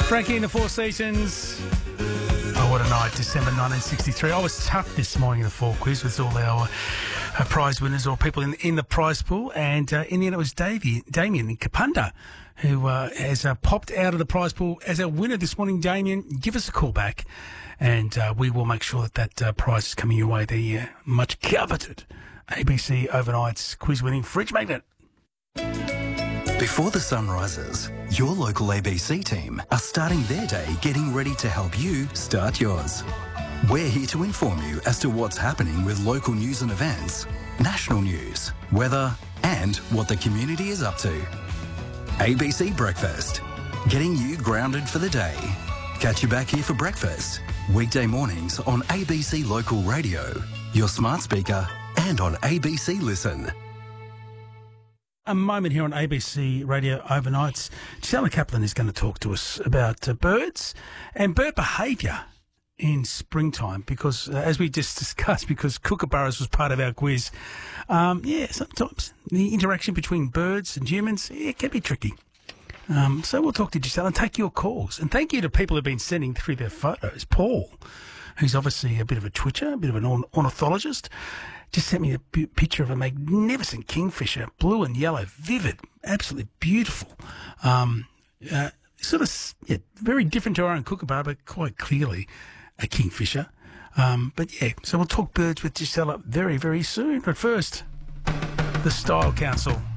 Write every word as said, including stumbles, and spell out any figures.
Frankie in the Four Seasons. Oh, what a night, December nineteen sixty-three. I was tough this morning in the Four Quiz with all our uh, prize winners or people in, in the prize pool. And uh, in the end, it was Davey, Damien in Kapunda who uh, has uh, popped out of the prize pool as our winner this morning. Damien, give us a call back and uh, we will make sure that that uh, prize is coming your way. The uh, much coveted A B C Overnight's quiz-winning fridge magnet. Before the sun rises, your local A B C team are starting their day getting ready to help you start yours. We're here to inform you as to what's happening with local news and events, national news, weather, and what the community is up to. A B C Breakfast, getting you grounded for the day. Catch you back here for breakfast, weekday mornings on A B C Local Radio, your smart speaker, and on A B C Listen. A moment here on A B C Radio Overnights. Gisela Kaplan is going to talk to us about uh, birds and bird behaviour in springtime because, uh, as we just discussed, because kookaburras was part of our quiz, um, yeah, sometimes the interaction between birds and humans, it can be tricky. Um, so we'll talk to Gisela and take your calls. And thank you to people who've been sending through their photos. Paul, who's obviously a bit of a twitcher, a bit of an orn- ornithologist, just sent me a p- picture of a magnificent kingfisher, blue and yellow, vivid, absolutely beautiful. Um, uh, sort of, yeah, very different to our own kookaburra, but quite clearly a kingfisher. Um, but yeah, so we'll talk birds with Gisela very, very soon. But first, the Style Council.